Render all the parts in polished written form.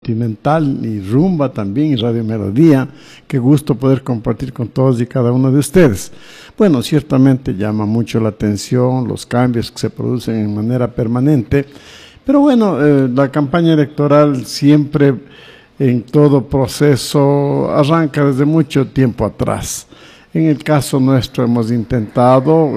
Continental y Rumba también y Radio Melodía. Qué gusto poder compartir con todos y cada uno de ustedes. Bueno, ciertamente llama mucho la atención los cambios que se producen en manera permanente, pero bueno, la campaña electoral siempre en todo proceso arranca desde mucho tiempo atrás. En el caso nuestro hemos intentado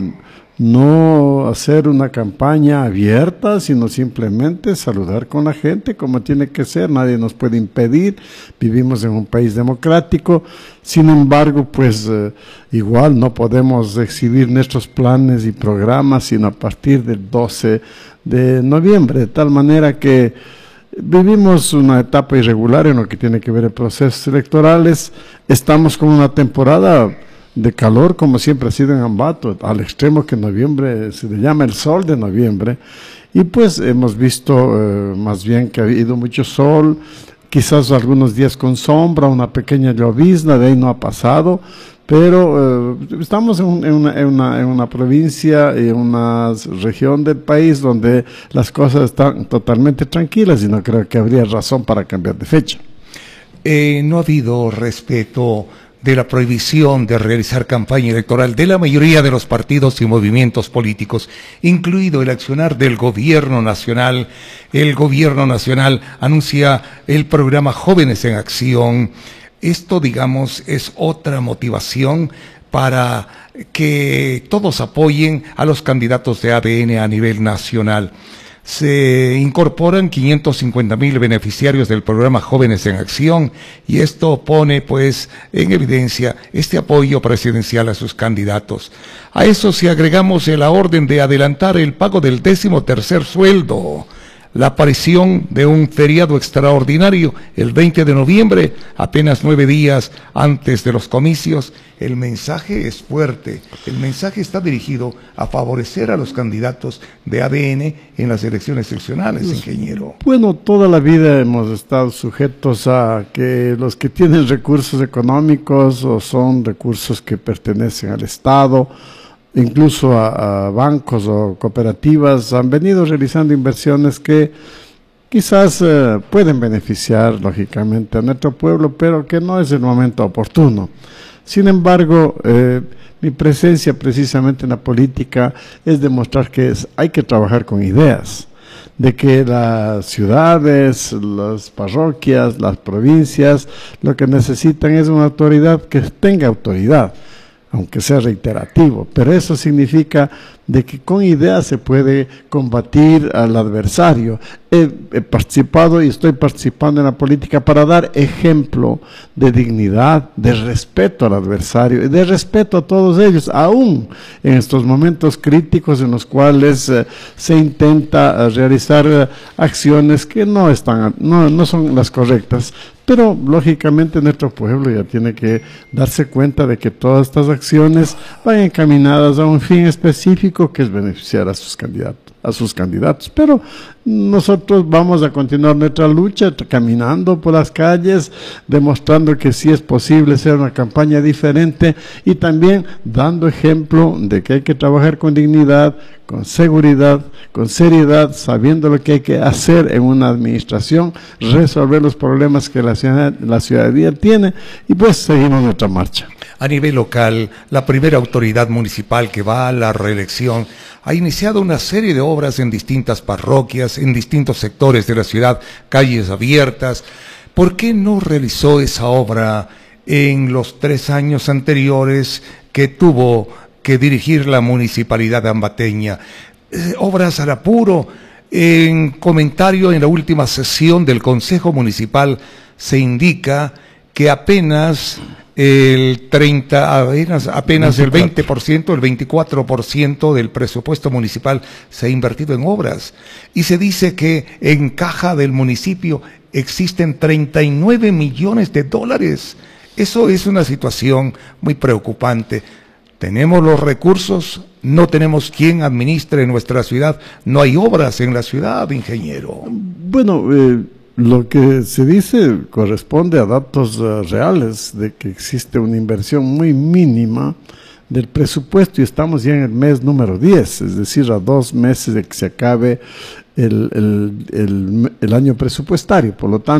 no hacer una campaña abierta, sino simplemente saludar con la gente como tiene que ser, nadie nos puede impedir, vivimos en un país democrático, sin embargo, pues igual no podemos exhibir nuestros planes y programas sino a partir del 12 de noviembre, de tal manera que vivimos una etapa irregular en lo que tiene que ver en procesos electorales, estamos con una temporada de calor como siempre ha sido en Ambato, al extremo que en noviembre se le llama el sol de noviembre, y pues hemos visto más bien que ha habido mucho sol, quizás algunos días con sombra, una pequeña llovizna, de ahí no ha pasado, pero estamos en una provincia, en una región del país donde las cosas están totalmente tranquilas y no creo que habría razón para cambiar de fecha. No ha habido respeto de la prohibición de realizar campaña electoral de la mayoría de los partidos y movimientos políticos, incluido el accionar del Gobierno Nacional. El Gobierno Nacional anuncia el programa Jóvenes en Acción. Esto, digamos, es otra motivación para que todos apoyen a los candidatos de ADN a nivel nacional. Se incorporan 550,000 beneficiarios del programa Jóvenes en Acción y esto pone pues en evidencia este apoyo presidencial a sus candidatos. A eso si agregamos la orden de adelantar el pago del 13º sueldo, la aparición de un feriado extraordinario el 20 de noviembre, apenas 9 días antes de los comicios, el mensaje es fuerte. El mensaje está dirigido a favorecer a los candidatos de ADN en las elecciones seccionales, ingeniero. Bueno, toda la vida hemos estado sujetos a que los que tienen recursos económicos o son recursos que pertenecen al Estado, incluso a bancos o cooperativas, han venido realizando inversiones que quizás pueden beneficiar lógicamente a nuestro pueblo, pero que no es el momento oportuno. Sin embargo, mi presencia precisamente en la política es demostrar que hay que trabajar con ideas, de que las ciudades, las parroquias, las provincias, lo que necesitan es una autoridad que tenga autoridad, aunque sea reiterativo, pero eso significa de que con ideas se puede combatir al adversario. He participado y estoy participando en la política para dar ejemplo de dignidad, de respeto al adversario y de respeto a todos ellos, aún en estos momentos críticos en los cuales se intenta realizar acciones que no son las correctas. Pero lógicamente nuestro pueblo ya tiene que darse cuenta de que todas estas acciones van encaminadas a un fin específico que es beneficiar a sus candidatos. Pero nosotros vamos a continuar nuestra lucha caminando por las calles, demostrando que sí es posible hacer una campaña diferente y también dando ejemplo de que hay que trabajar con dignidad, con seguridad, con seriedad, sabiendo lo que hay que hacer en una administración, resolver los problemas que la ciudadanía tiene y pues seguimos nuestra marcha. A nivel local, la primera autoridad municipal que va a la reelección ha iniciado una serie de obras en distintas parroquias, en distintos sectores de la ciudad, calles abiertas. ¿Por qué no realizó esa obra en los 3 años anteriores que tuvo que dirigir la municipalidad ambateña? Obras al apuro. En comentario en la última sesión del Consejo Municipal se indica que apenas el 20%, el 24% del presupuesto municipal se ha invertido en obras. Y se dice que en caja del municipio existen 39 millones de dólares. Eso es una situación muy preocupante. Tenemos los recursos, no tenemos quien administre nuestra ciudad, no hay obras en la ciudad, ingeniero. Bueno, lo que se dice corresponde a datos reales de que existe una inversión muy mínima del presupuesto y estamos ya en el mes número 10, es decir, a 2 meses de que se acabe el año presupuestario. Por lo tanto,